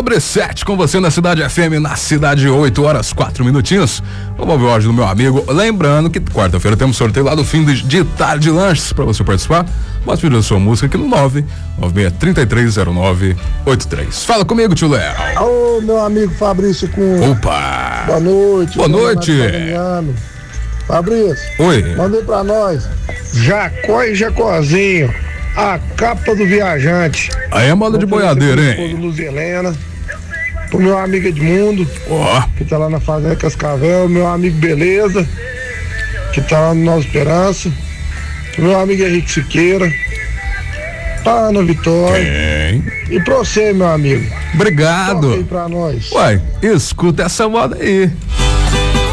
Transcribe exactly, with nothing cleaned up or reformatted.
sobre sete com você na Cidade F M, na cidade, oito horas, quatro minutinhos. Vamos ouvir o áudio do meu amigo. Lembrando que quarta-feira temos sorteio lá do fim de, de tarde de lanches pra você participar. Pode pedir a sua música aqui no nove nove seis, três três zero nove oito três. Fala comigo, tio Léo. Ô, meu amigo Fabrício Cunha. Opa! Boa noite. Boa noite. Fabrício. Oi. Mandei pra nós. Jacó e Jacozinho. A capa do viajante. Aí é moda de boiadeira, hein? Luz Helena. Pro meu amigo Edmundo. Ó. Oh. Que tá lá na Fazenda Cascavel. Meu amigo Beleza. Que tá lá no Nova Esperança. Meu amigo Henrique Siqueira. Tá Ana Vitória. Quem? E pra você, meu amigo. Obrigado. Toca aí pra nós. Uai, escuta essa moda aí.